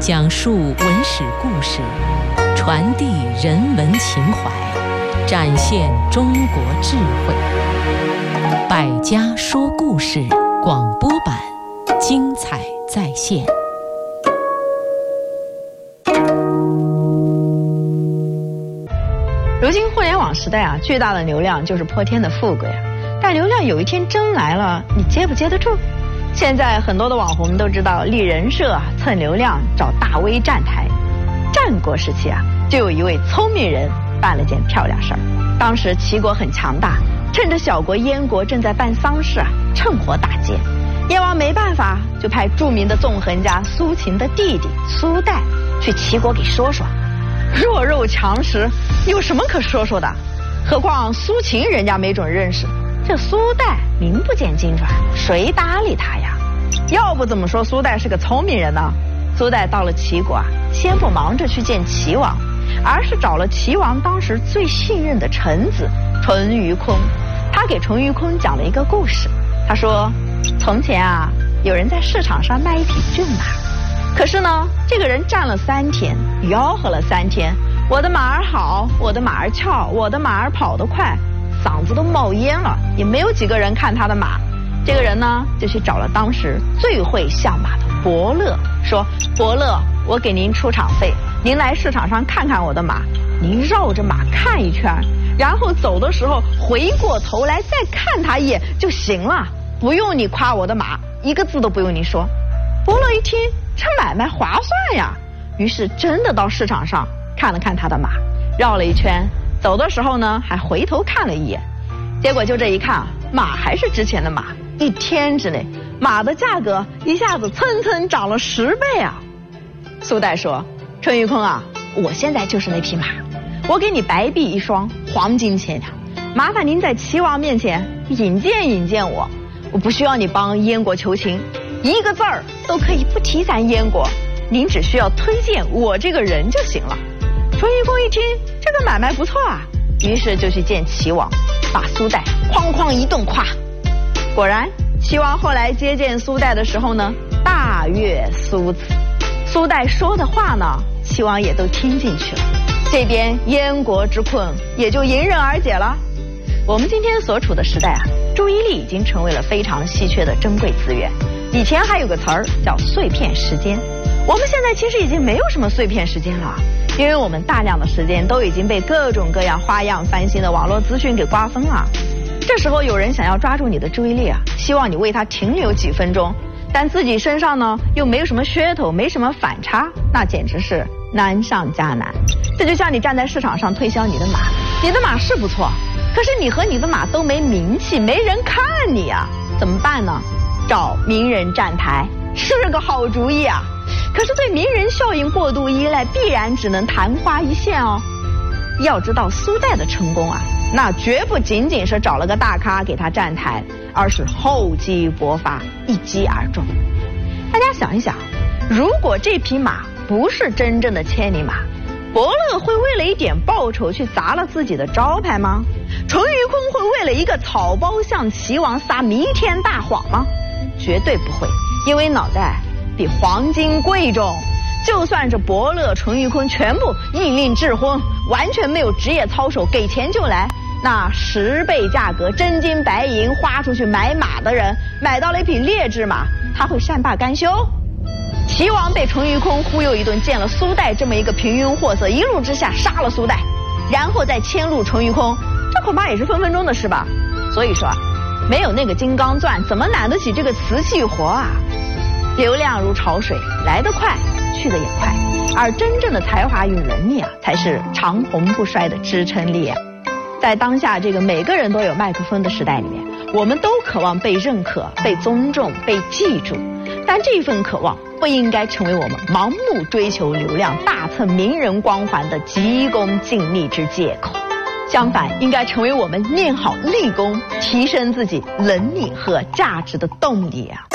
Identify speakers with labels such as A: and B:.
A: 讲述文史故事，传递人文情怀，展现中国智慧。百家说故事广播版，精彩再现。
B: 如今互联网时代啊，巨大的流量就是泼天的富贵啊。但流量有一天真来了，你接不接得住？现在很多的网红都知道立人设啊，蹭流量，找大 V 站台。战国时期啊，就有一位聪明人办了件漂亮事儿。当时齐国很强大，趁着小国燕国正在办丧事啊，趁火打劫。燕王没办法，就派著名的纵横家苏秦的弟弟苏代去齐国给说说。弱肉强食，有什么可说说的？何况苏秦人家没准认识，这苏代名不见经传，谁搭理他呀？要不怎么说苏代是个聪明人呢？苏代到了齐国啊，先不忙着去见齐王，而是找了齐王当时最信任的臣子淳于髡。他给淳于髡讲了一个故事。他说，从前啊，有人在市场上卖一匹骏马，可是呢，这个人站了3天，吆喝了3天，我的马儿好，我的马儿俏，我的马儿跑得快，嗓子都冒烟了，也没有几个人看他的马。这个人呢，就去找了当时最会相马的伯乐，说，伯乐，我给您出场费，您来市场上看看我的马，您绕着马看一圈，然后走的时候回过头来再看他一眼就行了，不用你夸我的马，一个字都不用你说。伯乐一听，这买卖划算呀，于是真的到市场上看了看他的马，绕了一圈，走的时候呢还回头看了一眼。结果就这一看，马还是之前的马，1天之内马的价格一下子蹭蹭涨了10倍啊。苏代说，淳于髡啊，我现在就是那匹马，我给你白璧1双，黄金1000两，麻烦您在齐王面前引荐引荐我，我不需要你帮燕国求情，一个字儿都可以不提咱燕国，您只需要推荐我这个人就行了。淳于髡一听，这个买卖不错啊，于是就去见齐王，把苏代哐哐一顿夸。果然，齐王后来接见苏代的时候呢，大悦苏辞。苏代说的话呢，齐王也都听进去了，这边燕国之困也就迎刃而解了。我们今天所处的时代啊，注意力已经成为了非常稀缺的珍贵资源。以前还有个词儿叫碎片时间，我们现在其实已经没有什么碎片时间了，因为我们大量的时间都已经被各种各样花样翻新的网络资讯给瓜分了。这时候有人想要抓住你的注意力啊，希望你为他停留几分钟，但自己身上呢又没有什么噱头，没什么反差，那简直是难上加难。这就像你站在市场上推销你的马，你的马是不错，可是你和你的马都没名气，没人看你啊，怎么办呢？找名人站台是个好主意啊，可是对名人效应过度依赖，必然只能昙花一现哦。要知道苏代的成功啊，那绝不仅仅是找了个大咖给他站台，而是厚积薄发，一击而中。大家想一想，如果这匹马不是真正的千里马，伯乐会为了一点报酬去砸了自己的招牌吗？淳于髡会为了一个草包向齐王撒弥天大谎吗？绝对不会，因为脑袋比黄金贵重。就算是伯乐、淳于髡全部应令智昏，完全没有职业操守，给钱就来，那10倍价格真金白银花出去买马的人，买到了一匹劣质马，他会善罢甘休？齐王被淳于髡忽悠一顿，见了苏代这么一个平庸货色，一怒之下杀了苏代，然后再迁怒淳于髡，这恐怕也是分分钟的事吧。所以说啊，没有那个金刚钻，怎么揽得起这个瓷器活啊？流量如潮水，来得快，去得也快，而真正的才华与能力啊，才是长红不衰的支撑力啊。在当下这个每个人都有麦克风的时代里面，我们都渴望被认可、被尊重、被记住，但这份渴望不应该成为我们盲目追求流量、大蹭名人光环的急功近利之借口。相反，应该成为我们练好立功、提升自己能力和价值的动力啊。